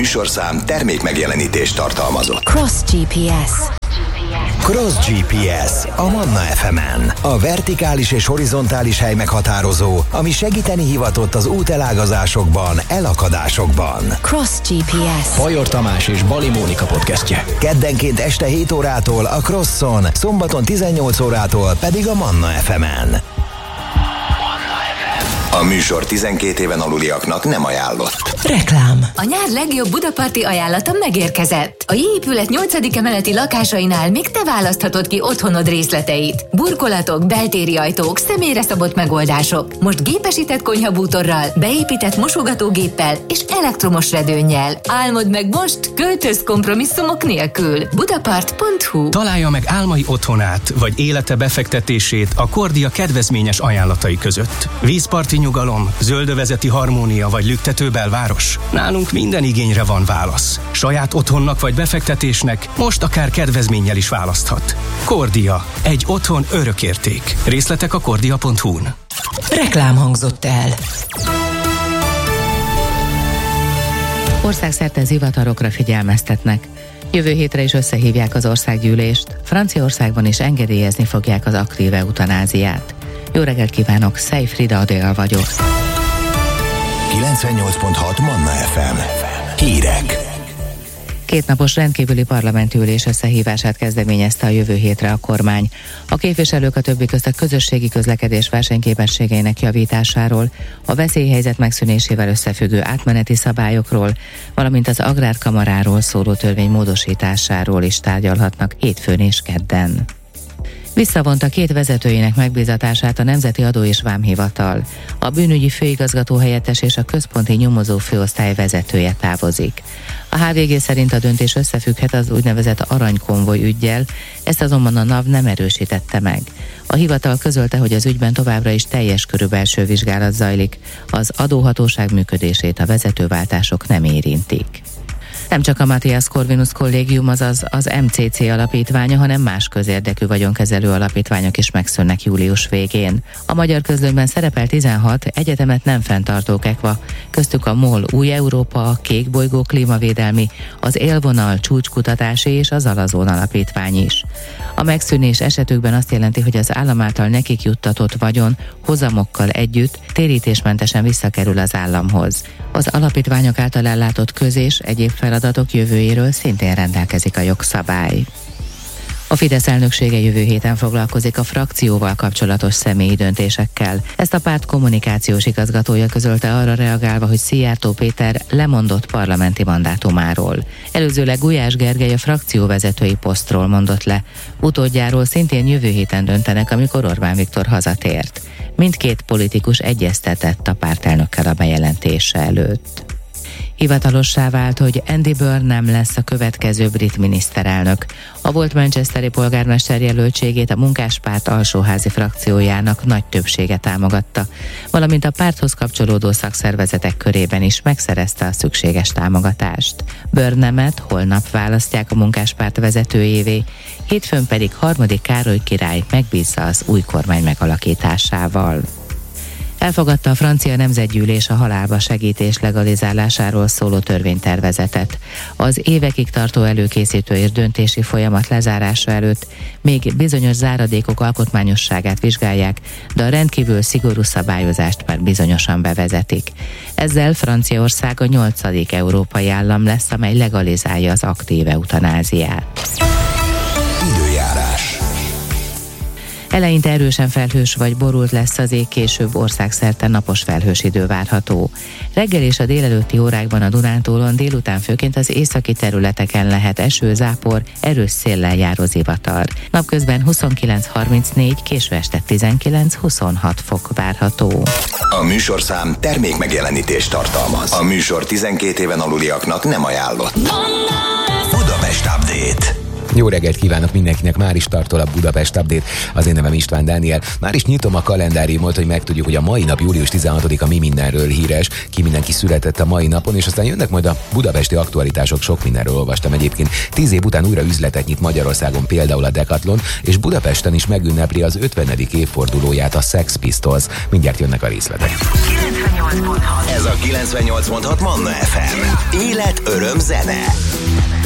műsorszám termék megjelenítést tartalmazott. Cross GPS. Cross GPS a Manna FM-en. A vertikális és horizontális hely meghatározó, ami segíteni hivatott az útelágazásokban, elakadásokban. Cross GPS. Bajor Tamás és Bali Mónika podcastje. Keddenként este 7 órától a Crosson, szombaton 18 órától pedig a Manna FM-en. A műsor 12 éven aluliaknak nem ajánlott. Reklám. A nyár legjobb budaparti ajánlata megérkezett. A J-épület 8. emeleti lakásainál még te választhatod ki otthonod részleteit. Burkolatok, beltéri ajtók, személyre szabott megoldások. Most gépesített konyhabútorral, beépített mosogatógéppel és elektromos redőnnyel. Álmod meg most, költöz kompromisszumok nélkül. Budapart.hu. Találja meg álmai otthonát, vagy élete befektetését a Kordia kedvezményes ajánlatai között. Vízparti nyugalom, zöldövezeti harmónia vagy lüktető belváros? Nálunk minden igényre van válasz. Saját otthonnak vagy befektetésnek most akár kedvezménnyel is választhat. Kordia. Egy otthon örökérték. Részletek a kordia.hu-n. Reklám hangzott el. Országszerte zivatarokra figyelmeztetnek. Jövő hétre is összehívják az országgyűlést. Franciaországban is engedélyezni fogják az aktív eutanáziát. Jó reggelt kívánok, Szej Frida Adél vagyok. 98.6 Manna FM. Hírek. Kétnapos rendkívüli parlamenti ülés összehívását kezdeményezte a jövő hétre a kormány. A képviselők a többi közt a közösségi közlekedés versenyképességeinek javításáról, a veszélyhelyzet megszűnésével összefüggő átmeneti szabályokról, valamint az agrárkamaráról szóló törvény módosításáról is tárgyalhatnak hétfőn és kedden. Visszavonta 2 vezetőjének megbízatását a Nemzeti Adó és Vámhivatal. A bűnügyi főigazgató helyettes és a központi nyomozó főosztály vezetője távozik. A HVG szerint a döntés összefügghet az úgynevezett aranykonvoj üggyel, ezt azonban a NAV nem erősítette meg. A hivatal közölte, hogy az ügyben továbbra is teljes körű belső vizsgálat zajlik, az adóhatóság működését a vezetőváltások nem érintik. Nem csak a Matthias Corvinus Kollégium, azaz az MCC alapítványa, hanem más közérdekű vagyonkezelő alapítványok is megszűnnek július végén. A Magyar Közlönyben szerepel 16 egyetemet nem fenntartó EKVA, köztük a MOL Új Európa, a Kék Bolygó Klímavédelmi, az Élvonal Csúcskutatási és az Alazón alapítvány is. A megszűnés esetükben azt jelenti, hogy az állam által nekik juttatott vagyon hozamokkal együtt térítésmentesen visszakerül az államhoz. Az alapítványok által ellátott és egyéb feladatok jövőjéről szintén rendelkezik a jogszabály. A Fidesz elnöksége jövő héten foglalkozik a frakcióval kapcsolatos személyi döntésekkel. Ezt a párt kommunikációs igazgatója közölte arra reagálva, hogy Szijjártó Péter lemondott parlamenti mandátumáról. Előzőleg Gulyás Gergely a frakcióvezetői posztról mondott le. Utódjáról szintén jövő héten döntenek, amikor Orbán Viktor hazatért. Mindkét politikus egyeztetett a pártelnökkel a bejelentése előtt. Hivatalossá vált, hogy Andy Burnham lesz a következő brit miniszterelnök. A volt manchesteri polgármester jelöltségét a Munkáspárt alsóházi frakciójának nagy többsége támogatta, valamint a párthoz kapcsolódó szakszervezetek körében is megszerezte a szükséges támogatást. Burnhamet holnap választják a Munkáspárt vezetőjévé, hétfőn pedig 3. Károly király megbízza az új kormány megalakításával. Elfogadta a francia nemzetgyűlés a halálba segítés legalizálásáról szóló törvénytervezetet. Az évekig tartó előkészítő és döntési folyamat lezárása előtt még bizonyos záradékok alkotmányosságát vizsgálják, de a rendkívül szigorú szabályozást már bizonyosan bevezetik. Ezzel Franciaország a 8. európai állam lesz, amely legalizálja az aktív eutanáziát. Időjárás. Eleinte erősen felhős vagy borult lesz az ég, később országszerte napos felhős idő várható. Reggel és a délelőtti órákban a Dunántúlon, délután főként az északi területeken lehet eső, zápor, erős széllel járó zivatar. Napközben 29-34, késő este 19-26 fok várható. A műsorszám termék megjelenítést tartalmaz. A műsor 12 éven aluliaknak nem ajánlott. Budapest Update. Jó reggelt kívánok mindenkinek, már is tartol a Budapest Update. Az én nevem István Dániel. Már is nyitom a kalendáriumot, hogy megtudjuk, hogy a mai nap, július 16-a mi mindenről híres, ki mindenki született a mai napon, és aztán jönnek majd a budapesti aktualitások, sok mindenről olvastam egyébként. 10 év után újra üzletet nyit Magyarországon például a Decathlon, és Budapesten is megünnepli az 50. évfordulóját a Sex Pistols. Mindjárt jönnek a részletek. 98.6. Ez a 98.6 Manna FM. Élet, öröm, zene.